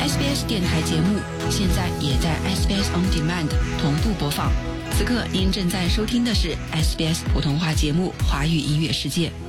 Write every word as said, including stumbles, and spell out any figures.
S B S 电台节目现在也在 S B S On Demand 同步播放。此刻您正在收听的是 S B S 普通话节目《华语音乐世界》。